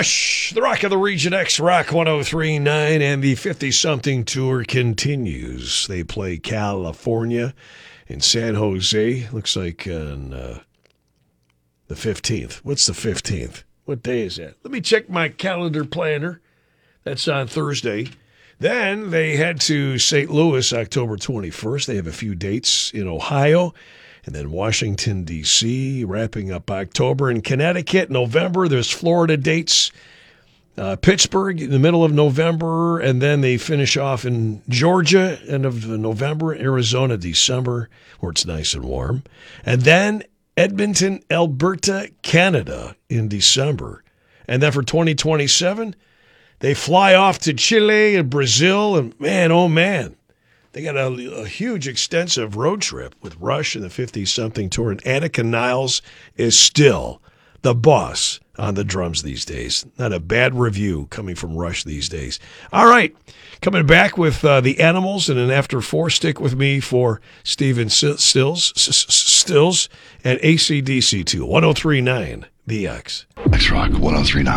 Rush, the Rock of the Region X, Rock 103.9, and the 50-something tour continues. They play California in San Jose. Looks like on the 15th. What's the 15th? What day is that? Let me check my calendar planner. That's on Thursday. Then they head to St. Louis October 21st. They have a few dates in Ohio. And then Washington, D.C., wrapping up October. In Connecticut, November, there's Florida dates. Pittsburgh in the middle of November. And then they finish off in Georgia, end of November. Arizona, December, where it's nice and warm. And then Edmonton, Alberta, Canada in December. And then for 2027, they fly off to Chile and Brazil. And man, oh man. They got a huge, extensive road trip with Rush and the 50-something tour, and Annika Niles is still the boss on the drums these days. Not a bad review coming from Rush these days. All right, coming back with the Animals, and then after 4, stick with me for Stephen Stills and AC/DC 2, 103.9 The X. X-Rock 103.9.